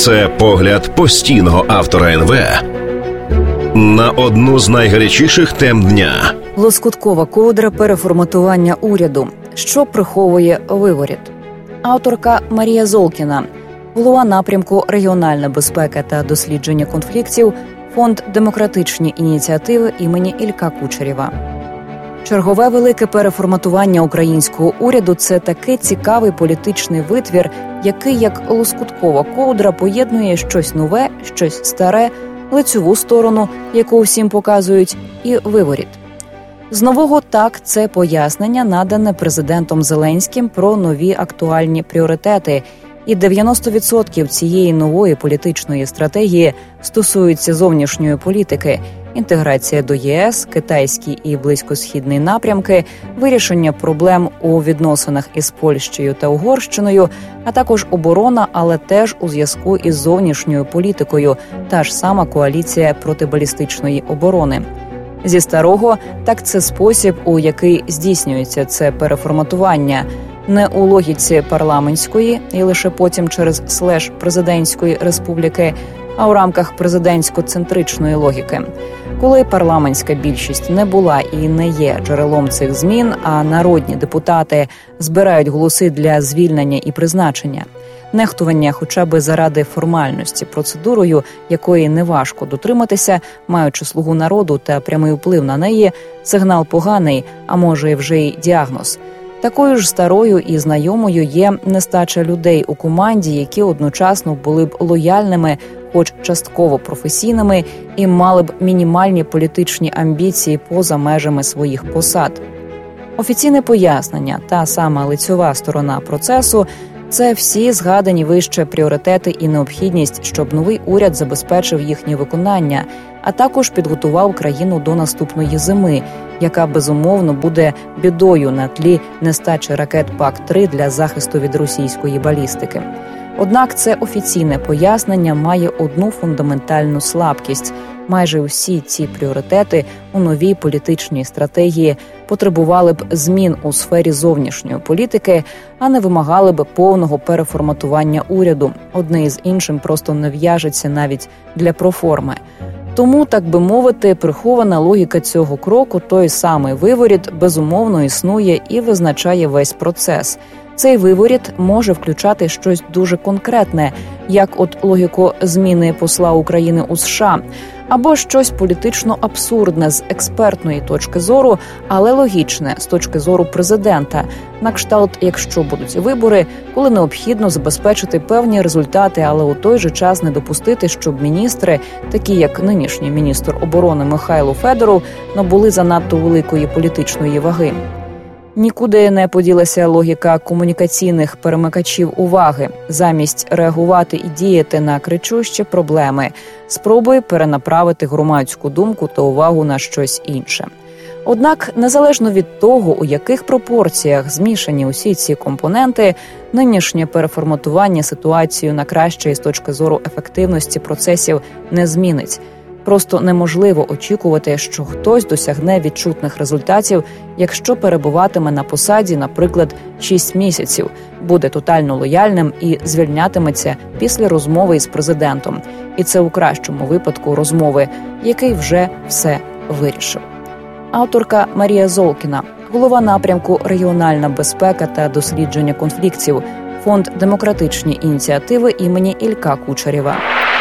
Це погляд постійного автора НВ на одну з найгарячіших тем дня. Лоскуткова ковдра переформатування уряду. Що приховує виворіт? Авторка Марія Золкіна, голова напрямку «Регіональна безпека та дослідження конфліктів», Фонд «Демократичні ініціативи» імені Ілька Кучерєва. Чергове велике переформатування українського уряду – це такий цікавий політичний витвір, який, як лоскуткова ковдра, поєднує щось нове, щось старе, лицьову сторону, яку всім показують, і виворіт. З нового – це пояснення, надане президентом Зеленським про нові актуальні пріоритети. І 90% цієї нової політичної стратегії стосуються зовнішньої політики – інтеграція до ЄС, китайський і близькосхідний напрямки, вирішення проблем у відносинах із Польщею та Угорщиною, а також оборона, але теж у зв'язку із зовнішньою політикою – та ж сама коаліція протибалістичної оборони. Зі старого – це спосіб, у який здійснюється це переформатування – не у логіці парламентської і лише потім через слеш президентської республіки, а у рамках президентсько-центричної логіки. Коли парламентська більшість не була і не є джерелом цих змін, а народні депутати збирають голоси для звільнення і призначення. Нехтування хоча б заради формальності процедурою, якої неважко дотриматися, маючи слугу народу та прямий вплив на неї, сигнал поганий, а може вже й діагноз. Такою ж старою і знайомою є нестача людей у команді, які одночасно були б лояльними, хоч частково професійними, і мали б мінімальні політичні амбіції поза межами своїх посад. Офіційне пояснення, та сама лицьова сторона процесу – це всі згадані вище пріоритети і необхідність, щоб новий уряд забезпечив їхнє виконання, а також підготував країну до наступної зими, яка, безумовно, буде бідою на тлі нестачі ракет ПАК-3 для захисту від російської балістики. Однак це офіційне пояснення має одну фундаментальну слабкість. Майже усі ці пріоритети у новій політичній стратегії потребували б змін у сфері зовнішньої політики, а не вимагали б повного переформатування уряду. Одне із іншим просто не в'яжеться навіть для проформи. Тому, так би мовити, прихована логіка цього кроку, той самий виворіт, безумовно існує і визначає весь процес. Цей виворіт може включати щось дуже конкретне, як от логіку зміни посла України у США, або щось політично абсурдне з експертної точки зору, але логічне з точки зору президента, на кшталт, якщо будуть вибори, коли необхідно забезпечити певні результати, але у той же час не допустити, щоб міністри, такі як нинішній міністр оборони Михайло Федоров, набули занадто великої політичної ваги. Нікуди не поділася логіка комунікаційних перемикачів уваги. Замість реагувати і діяти на кричущі проблеми, спробує перенаправити громадську думку та увагу на щось інше. Однак, незалежно від того, у яких пропорціях змішані усі ці компоненти, нинішнє переформатування ситуацію на краще із точки зору ефективності процесів не змінить. Просто неможливо очікувати, що хтось досягне відчутних результатів, якщо перебуватиме на посаді, наприклад, 6 місяців, буде тотально лояльним і звільнятиметься після розмови із президентом. І це у кращому випадку розмови, який вже все вирішив. Авторка Марія Золкіна, голова напрямку «Регіональна безпека та дослідження конфліктів», Фонд «Демократичні ініціативи» імені Ілька Кучерєва.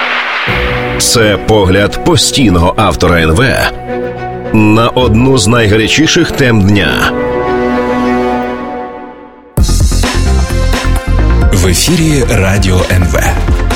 Це погляд постійного автора НВ на одну з найгарячіших тем дня. В ефірі Радіо НВ.